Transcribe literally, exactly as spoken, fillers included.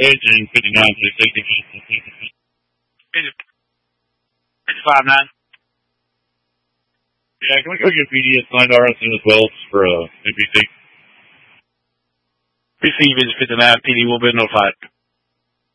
Agent fifty-nine, six sixty. five nine. Yeah, can we go get P D assigned R S in as well for uh, N P C? P C Vision fifty-nine, P D will be notified.